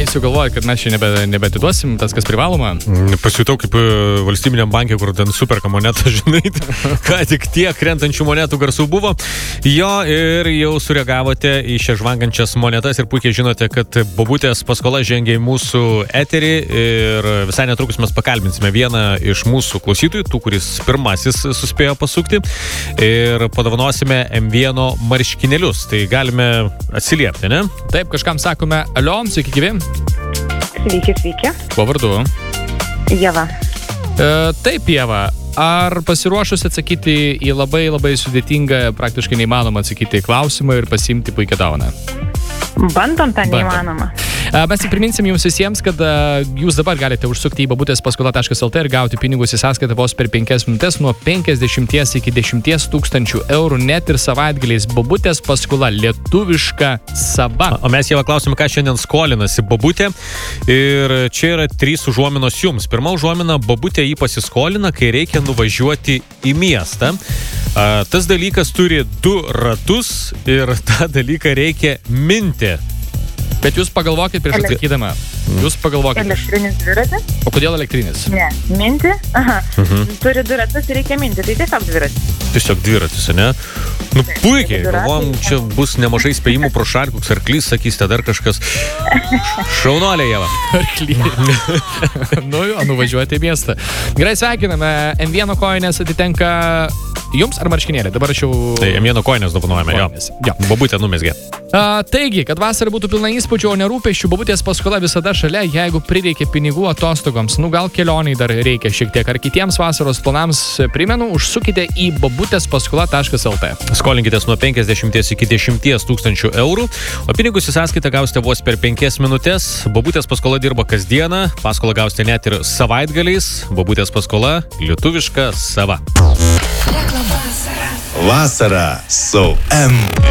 sugalvojai, kad mes čia nebetiduosim tas, kas privaloma? Pasijutau kaip valstybiniam bankė, kur ten superka monetą, žinai, ką tik tiek krentančių monetų garsų buvo. Jo, ir jau sureagavote į šią žvangančias monetas ir puikiai žinote, kad bobutės paskola žengia į mūsų eterį ir visai netrukus mes pakalbinsime vieną iš mūsų klausytojų, tų, kuris pirmasis suspėjo pasukti, ir padovanosime M1 marškinėlius. Tai galime atsiliepti, ne? Taip, kažkam sakome, alio, sveiki gyvi. Sveiki. Kuo vardu? Ieva. Taip, Ieva. Ar pasiruošus atsakyti į labai sudėtingą, praktiškai neįmanoma atsakyti į klausimą ir pasiimti puikią dovaną? Bandom tą neįmanoma. Mes tik priminsim jums visiems, kad jūs dabar galite užsukti į bobutespaskola.lt ir gauti pinigus į sąskaitą vos per 5 minutės nuo 50 iki 10 tūkstančių eurų, net ir savaitgaliais. Bobutės paskola, lietuviška sava. O mes jau klausime, ką šiandien skolinasi bobutė. Ir čia yra 3 užuominos jums. Pirma užuomina, bobutė jį pasiskolina, kai reikia nuvažiuoti į miestą. Tas dalykas turi 2 ratus ir tą dalyką reikia minti. Bet jūs pagalvokit prieš atsakydama. Jūs pagalvokit. Elektrinis dviratis? O kodėl elektrinis? Ne, minti? Aha. Turi 2 ratus ir reikia minti, tai tiesiog dviratis. Tiesiog dviratis, ne? Nu, puikiai, galvom, čia bus nemažai spėjimų pro šalį, koks arklys, sakysite, dar kažkas. Šaunolė, Ieva. Arklys. Nuvažiuoti į miestą. Gerai, sveikiname. M1 kojinės atitenka jums ar marškinėlė? Dabar aš jau... Tai M1 kojinės dovanojame, jo. Bobutė numezgė. Taigi, kad vasara būtų pilna įspūdžių, o nerūpesčių, bobutės paskola visada šalia, jeigu prireikia pinigų atostogoms, gal kelioniai dar reikia šiek tiek, ar kitiems vasaros planams, primenu, užsukite į bobutespaskola.lt. Skolinkitės nuo 50 iki 10 tūkstančių eurų, o pinigus į sąskaitą gausite vos per 5 minutės. Bobutės paskola dirba kasdieną, paskolą gausite net ir savaitgaliais. Bobutės paskola, lietuviška sava. Vasara su M.